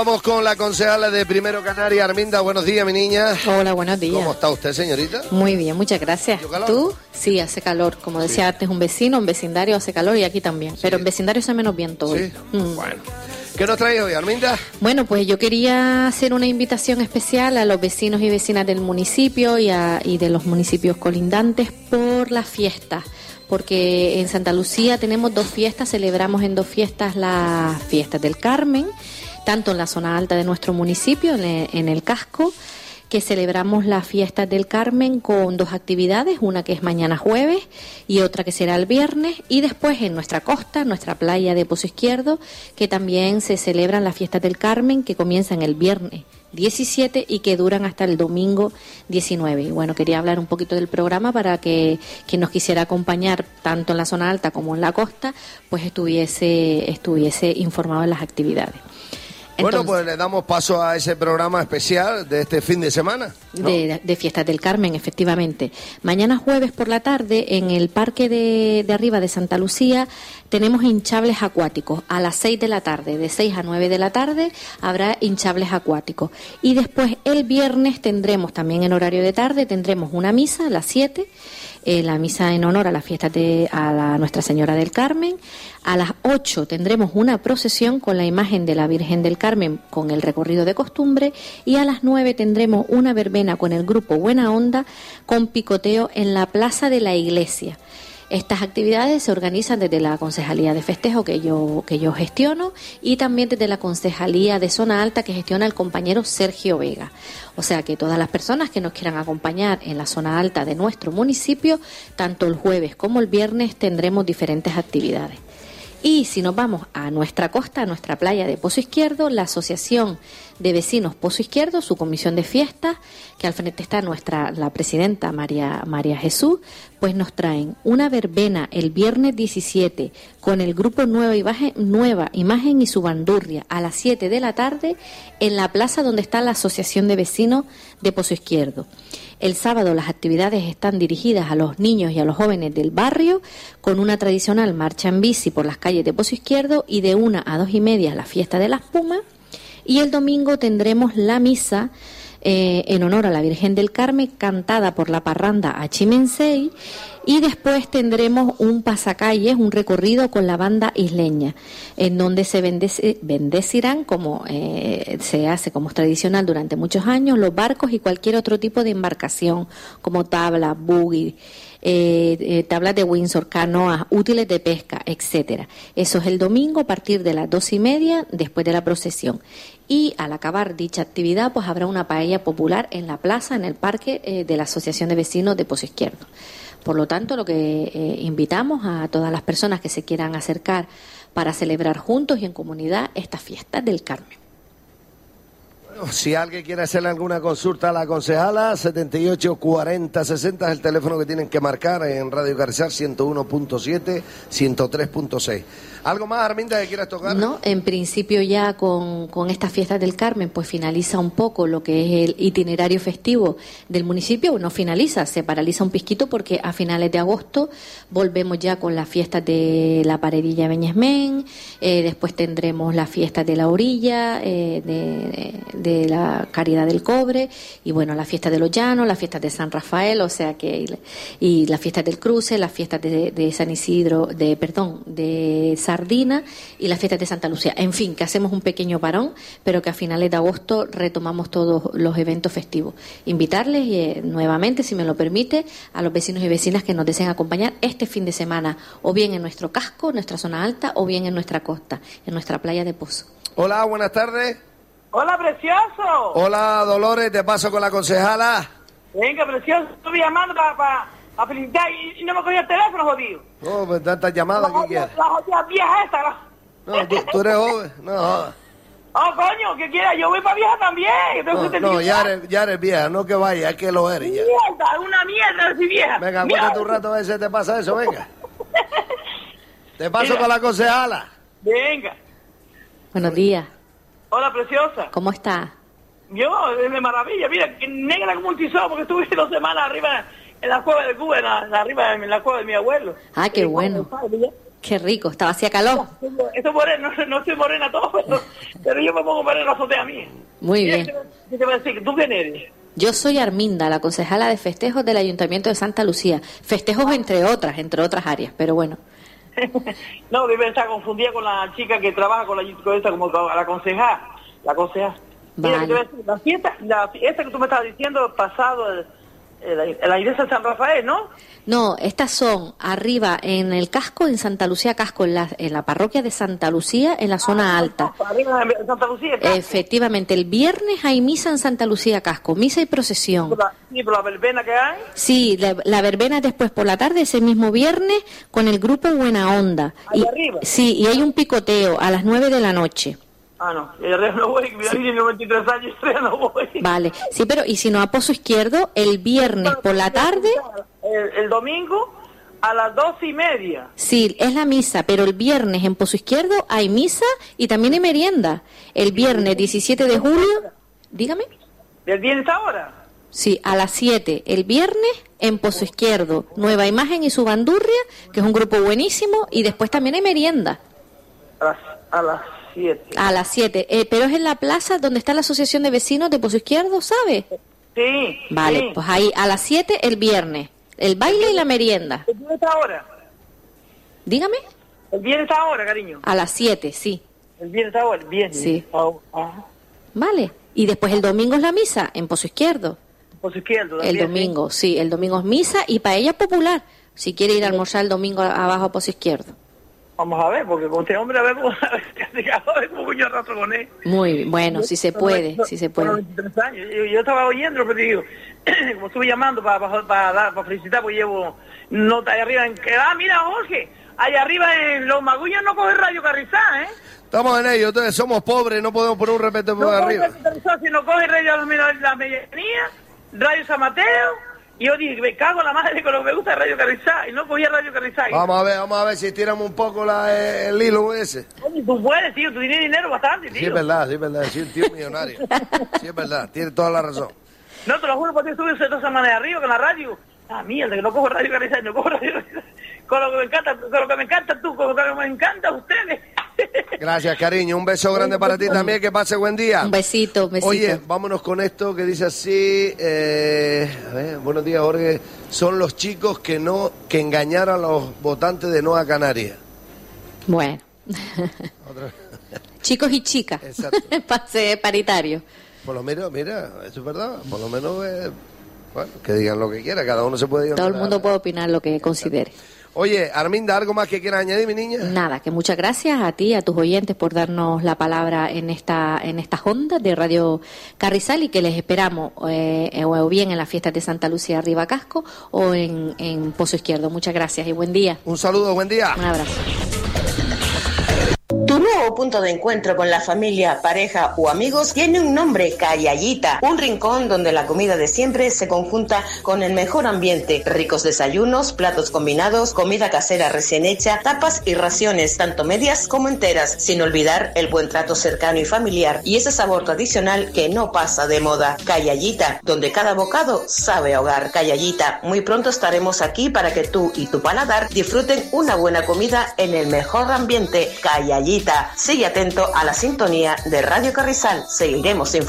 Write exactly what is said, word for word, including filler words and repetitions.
Vamos con la concejala de Primero Canaria, Arminda. Buenos días, mi niña. Hola, buenos días. ¿Cómo está usted, señorita? Muy bien, muchas gracias. ¿Tú? Sí, hace calor. Como decía sí. antes, un vecino, un vecindario hace calor y aquí también. Sí. Pero en vecindario hace menos viento hoy. Sí. Mm. Bueno. ¿Qué nos trae hoy, Arminda? Bueno, pues yo quería hacer una invitación especial a los vecinos y vecinas del municipio y, a, y de los municipios colindantes por las fiestas. Porque en Santa Lucía tenemos dos fiestas, celebramos en dos fiestas las fiestas del Carmen, tanto en la zona alta de nuestro municipio, en el, en el casco, que celebramos las fiestas del Carmen con dos actividades, una que es mañana jueves y otra que será el viernes, y después en nuestra costa, nuestra playa de Pozo Izquierdo, que también se celebran las fiestas del Carmen, que comienzan el viernes diecisiete y que duran hasta el domingo diecinueve. Y bueno, quería hablar un poquito del programa para que quien nos quisiera acompañar tanto en la zona alta como en la costa, pues estuviese, estuviese informado en las actividades. Entonces, bueno, pues le damos paso a ese programa especial de este fin de semana, ¿no? de, de Fiestas del Carmen, efectivamente. Mañana jueves por la tarde, en el parque de, de arriba de Santa Lucía, tenemos hinchables acuáticos. A las seis de la tarde, de seis a nueve de la tarde, habrá hinchables acuáticos. Y después, el viernes, tendremos, también en horario de tarde, tendremos una misa a las siete, eh, la misa en honor a la fiesta de a la Nuestra Señora del Carmen. A las ocho tendremos una procesión con la imagen de la Virgen del Carmen con el recorrido de costumbre, y a las nueve tendremos una verbena con el grupo Buena Onda con picoteo en la plaza de la iglesia. Estas actividades se organizan desde la Concejalía de Festejo que yo, que yo gestiono, y también desde la Concejalía de Zona Alta que gestiona el compañero Sergio Vega. O sea que todas las personas que nos quieran acompañar en la zona alta de nuestro municipio, tanto el jueves como el viernes, tendremos diferentes actividades. Y si nos vamos a nuestra costa, a nuestra playa de Pozo Izquierdo, la Asociación de Vecinos Pozo Izquierdo, su comisión de fiestas, que al frente está nuestra la presidenta María, María Jesús, pues nos traen una verbena el viernes diecisiete con el grupo Nueva Imagen, Nueva Imagen y su bandurria a las siete de la tarde en la plaza donde está la Asociación de Vecinos de Pozo Izquierdo. El sábado las actividades están dirigidas a los niños y a los jóvenes del barrio, con una tradicional marcha en bici por las calles de Pozo Izquierdo, y de una a dos y media la fiesta de las Pumas. Y el domingo tendremos la misa eh, en honor a la Virgen del Carmen, cantada por la parranda Achimensei, y después tendremos un pasacalles, un recorrido con la banda isleña, en donde se bendece, bendecirán, como eh, se hace, como es tradicional durante muchos años, los barcos y cualquier otro tipo de embarcación, como tablas, buggy, eh, eh, tablas de Windsor, canoas, útiles de pesca, etcétera. Eso es el domingo a partir de las dos y media, después de la procesión. Y al acabar dicha actividad, pues habrá una paella popular en la plaza, en el parque eh, de la Asociación de Vecinos de Pozo Izquierdo. Por lo tanto, lo que eh, invitamos a todas las personas que se quieran acercar para celebrar juntos y en comunidad estas fiestas del Carmen. Bueno, si alguien quiere hacerle alguna consulta a la concejala, setenta y ocho cuarenta sesenta es el teléfono que tienen que marcar en Radio Carrizal ciento uno punto siete, ciento tres punto seis. ¿Algo más, Arminda, que quieras tocar? No, en principio ya con, con estas fiestas del Carmen pues finaliza un poco lo que es el itinerario festivo del municipio. No finaliza, se paraliza un pisquito porque a finales de agosto volvemos ya con las fiestas de la Paredilla Beñesmén, eh, después tendremos las fiestas de la Orilla, eh, de, de la Caridad del Cobre, y bueno, las fiestas de los Llanos, las fiestas de San Rafael, o sea que, y las fiestas del Cruce, las fiestas de, de San Isidro, de perdón, de San Sardina y las fiestas de Santa Lucía. En fin, que hacemos un pequeño parón, pero que a finales de agosto retomamos todos los eventos festivos. Invitarles eh, nuevamente, si me lo permite, a los vecinos y vecinas que nos deseen acompañar este fin de semana, o bien en nuestro casco, nuestra zona alta, o bien en nuestra costa, en nuestra playa de Pozo. Hola, buenas tardes. Hola, precioso. Hola, Dolores, te paso con la concejala. Venga, precioso, estuve llamando para... para... a felicitar y, y no me cogía el teléfono, jodido. No, pues tantas llamadas que quieras. La jodida vieja esta. La... No, tú, tú eres joven. No, jodas. Oh, coño, ¿qué quieras? Yo voy para vieja también. No, no ya, eres, ya eres vieja, no que vaya, es que lo eres ya. Mierda, una mierda si vieja. Venga, aguántate un rato a ver si te pasa eso, venga. Te paso Mira. Con la concejala. Venga. Buenos días. Hola, preciosa. ¿Cómo está? Yo, de maravilla. Mira, que negra como un tizón, porque estuve dos semanas arriba... en la cueva de Cuba, en la, en arriba en la cueva de mi abuelo. Ah, qué y bueno. Cuando, Qué rico, estaba hacía calor. Eso moreno, no, no soy morena todo, pero, pero yo me pongo moreno a mí. Muy bien. ¿Qué te voy a decir? ¿Tú quién eres? Yo soy Arminda, la concejala de festejos del Ayuntamiento de Santa Lucía. Festejos entre otras, entre otras áreas, pero bueno. No, debe estar confundida con la chica que trabaja con la con esta, como la concejala. La concejala. Mira, Vale. que te voy a decir, la fiesta, la, esta que tú me estabas diciendo, pasado, el, el, la iglesia de San Rafael, ¿no? No, estas son arriba en el casco, en Santa Lucía Casco, en la, en la parroquia de Santa Lucía, en la zona alta. Arriba de Santa Lucía, Casco. Efectivamente, el viernes hay misa en Santa Lucía Casco, misa y procesión. Sí, por la verbena que hay. Sí, la, la verbena es después por la tarde, ese mismo viernes, con el grupo Buena Onda. Ahí Y, arriba. sí, y hay un picoteo a las nueve de la noche. Ah, no, yo ya no voy, mi tiene noventa y tres años, yo ya no voy. Vale, sí, pero y si no a Pozo Izquierdo, el viernes por la tarde, El, el domingo a las doce y media. sí, es la misa, pero el viernes en Pozo Izquierdo hay misa y también hay merienda. El viernes diecisiete de julio, dígame. ¿Del viernes ahora? Sí, a las siete, el viernes en Pozo Izquierdo, Nueva Imagen y su bandurria, que es un grupo buenísimo, y después también hay merienda. A las, a las siete. A las siete, eh, pero es en la plaza donde está la Asociación de Vecinos de Pozo Izquierdo, ¿sabe? Sí. Vale, sí. pues ahí a las siete el viernes, el baile y la merienda. ¿El viernes está ahora? Dígame. ¿El viernes está ahora, cariño? A las siete, sí. ¿El viernes está ahora? El viernes. Sí. Ah, ah. Vale. Y después el domingo es la misa en Pozo Izquierdo. Por su izquierdo. El también, domingo, sí, el domingo es misa y paella popular. Si quiere ir a almorzar el domingo abajo a Pozo Izquierdo. sí. Vamos a ver, porque con este hombre a ver cómo, a ver cómo yo arrastro con él. Muy bien, bueno, si se puede, si se Con puede. veintitrés años. Yo, yo estaba oyendo, pero digo, como estuve llamando para, para, para, dar- para felicitar, porque llevo nota ahí arriba en que, ah, mira, Jorge, allá arriba en Los Magullos no coge Radio Carrizá, ¿eh? Estamos en ello, entonces somos pobres, no podemos poner un repete por No coge arriba. Radio Carrizá, si no coge Radio La, la Medianía, Radio San Mateo. Y yo dije, me cago en la madre con lo que me gusta Radio Carrizá. Y no cogía Radio Carrizá. Y, Vamos a ver, vamos a ver si estiramos un poco la, eh, el hilo ese. oye, tú puedes, tío, tú tienes dinero bastante, tío. Sí, es verdad, sí, es verdad, sí, un tío millonario. Sí, es verdad, tiene toda la razón. No, te lo juro, porque estuve de esa manera arriba con la radio. Ah, mierda, que no cojo Radio Carrizá, no cojo Radio Carrizá. Con lo que me encanta, con lo que me encanta tú, con lo que me encanta a ustedes. Gracias, cariño, un beso grande para ti también, que pase buen día. Un besito, un besito. Oye, vámonos con esto que dice así, eh, a ver, buenos días, Jorge. Son los chicos que no que engañaron a los votantes de Nueva Canarias. Bueno. Otra- Chicos y chicas. Exacto. Pase paritario. Por lo menos, mira, eso es verdad, por lo menos, eh, bueno, que digan lo que quiera, cada uno se puede ir. Todo el mundo puede opinar lo que considere. Oye, Arminda, ¿algo más que quieras añadir, mi niña? Nada, que muchas gracias a ti, a tus oyentes por darnos la palabra en esta en estas ondas de Radio Carrizal y que les esperamos eh, o bien en las fiestas de Santa Lucía Arriba Casco o en, en Pozo Izquierdo. Muchas gracias y buen día. Un saludo, buen día. Un abrazo. Tu nuevo punto de encuentro con la familia, pareja o amigos tiene un nombre, Callallita, un rincón donde la comida de siempre se conjunta con el mejor ambiente, ricos desayunos, platos combinados, comida casera recién hecha, tapas y raciones, tanto medias como enteras, sin olvidar el buen trato cercano y familiar y ese sabor tradicional que no pasa de moda. Callallita, donde cada bocado sabe a hogar. Callallita, muy pronto estaremos aquí para que tú y tu paladar disfruten una buena comida en el mejor ambiente. Callallita. Sigue atento a la sintonía de Radio Carrizal. Seguiremos informando.